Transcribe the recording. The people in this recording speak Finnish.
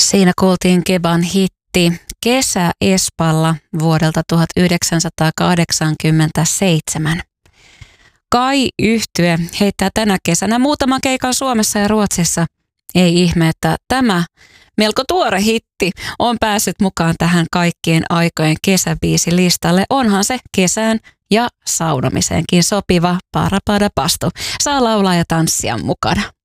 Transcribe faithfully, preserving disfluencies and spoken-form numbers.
Siinä kuultiin Keban hitti Kesä Espalla vuodelta tuhatyhdeksänsataakahdeksankymmentäseitsemän. Kai-yhtye heittää tänä kesänä muutaman keikan Suomessa ja Ruotsissa. Ei ihme, että tämä melko tuore hitti on päässyt mukaan tähän kaikkien aikojen kesäbiisilistalle. Onhan se kesään ja saunomiseenkin sopiva Para Pada Pastu. Saa laulaa ja tanssia mukana.